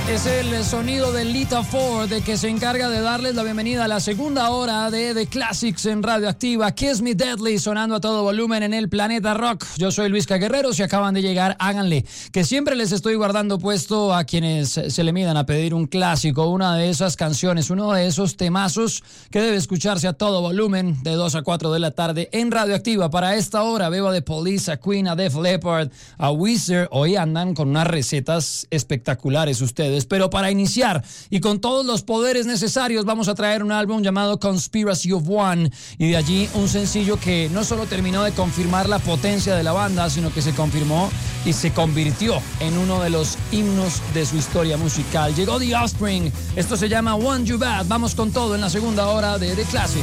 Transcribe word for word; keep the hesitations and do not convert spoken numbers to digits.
Es el sonido de Lita Ford, que se encarga de darles la bienvenida a la segunda hora de The Classics en Radioactiva. Kiss Me Deadly sonando a todo volumen en el Planeta Rock. Yo soy Luis Caguerrero. Si acaban de llegar, háganle, que siempre les estoy guardando puesto a quienes se le midan a pedir un clásico, una de esas canciones, uno de esos temazos que debe escucharse a todo volumen de dos a cuatro de la tarde en Radioactiva. Para esta hora veo a The Police, a Queen, a Def Leppard, a Weezer. Hoy andan con unas recetas espectaculares ustedes. Pero para iniciar y con todos los poderes necesarios, vamos a traer un álbum llamado Conspiracy of One, y de allí un sencillo que no solo terminó de confirmar la potencia de la banda, sino que se confirmó y se convirtió en uno de los himnos de su historia musical. Llegó The Offspring, esto se llama Want You Bad. Vamos con todo en la segunda hora de The Classics.